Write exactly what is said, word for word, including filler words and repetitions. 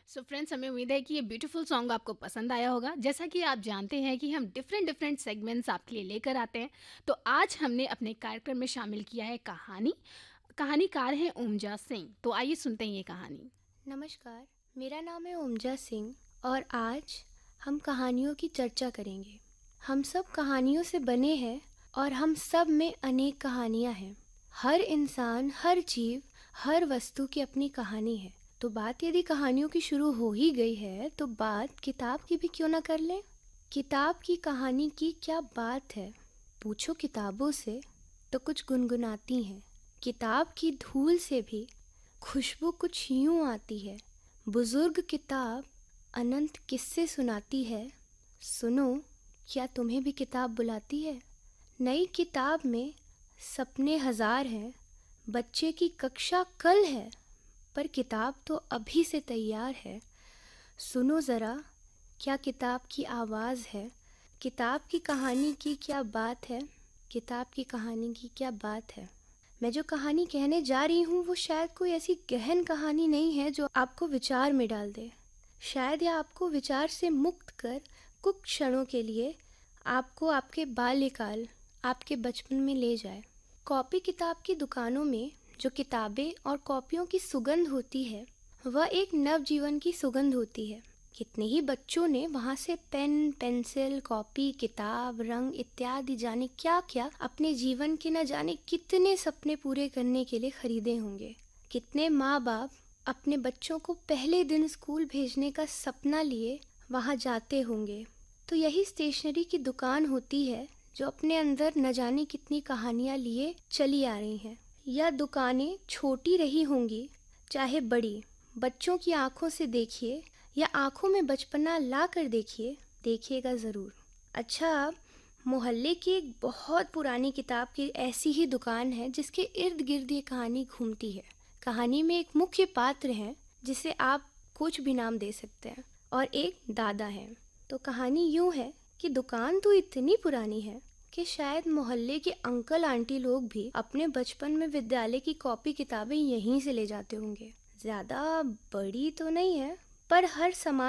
So friends, हमें उम्मीद है कि ये ब्यूटीफुल सॉन्ग आपको पसंद आया होगा। जैसा कि आप जानते हैं कि हम डिफरेंट डिफरेंट सेगमेंट्स आपके लिए लेकर आते हैं। तो आज हमने अपने कार्यक्रम में शामिल किया है कहानी। कहानीकार हैं ओमजा सिंह। तो आइए सुनते हैं ये कहानी। नमस्कार, मेरा नाम है ओमजा सिंह और आज हम कहानियों की चर्चा करेंगे। हम सब कहानियों से बने हैं और हम सब में अनेक कहानियाँ हैं। हर इंसान, हर जीव, हर वस्तु की अपनी कहानी है। तो बात यदि कहानियों की शुरू हो ही गई है तो बात किताब की भी क्यों ना कर लें। किताब की कहानी की क्या बात है, पूछो किताबों से तो कुछ गुनगुनाती हैं। किताब की धूल से भी खुशबू कुछ यूं आती है। बुजुर्ग किताब अनंत किस्से सुनाती है। सुनो, क्या तुम्हें भी किताब बुलाती है। नई किताब में सपने हजार हैं। बच्चे की कक्षा कल है, पर किताब तो अभी से तैयार है। सुनो ज़रा, क्या किताब की आवाज़ है। किताब की कहानी की क्या बात है। किताब की कहानी की क्या बात है। मैं जो कहानी कहने जा रही हूँ वो शायद कोई ऐसी गहन कहानी नहीं है जो आपको विचार में डाल दे। शायद यह आपको विचार से मुक्त कर कुछ क्षणों के लिए आपको आपके बाल्यकाल, आपके बचपन में ले जाए। कॉपी किताब की दुकानों में जो किताबें और कॉपियों की सुगंध होती है वह एक नवजीवन की सुगंध होती है। कितने ही बच्चों ने वहाँ से पेन, पेंसिल, कॉपी, किताब, रंग इत्यादि जाने क्या क्या अपने जीवन के न जाने कितने सपने पूरे करने के लिए खरीदे होंगे। कितने माँ बाप अपने बच्चों को पहले दिन स्कूल भेजने का सपना लिए वहाँ जाते होंगे। तो यही स्टेशनरी की दुकान होती है जो अपने अंदर न जाने कितनी कहानियाँ लिए चली आ रही हैं। यह दुकानें छोटी रही होंगी चाहे बड़ी, बच्चों की आंखों से देखिए या आंखों में बचपना ला कर देखिए, देखिएगा ज़रूर। अच्छा, मोहल्ले की एक बहुत पुरानी किताब की ऐसी ही दुकान है जिसके इर्द गिर्द ये कहानी घूमती है। कहानी में एक मुख्य पात्र हैं जिसे आप कुछ भी नाम दे सकते हैं और एक दादा हैं। तो कहानी यूँ है कि दुकान तो इतनी पुरानी है कि शायद मोहल्ले के अंकल आंटी लोग भी अपने बचपन में विद्यालय की कॉपी किताबें यहीं से ले जाते होंगे। ज़्यादा बड़ी तो नहीं है, पर हर सामान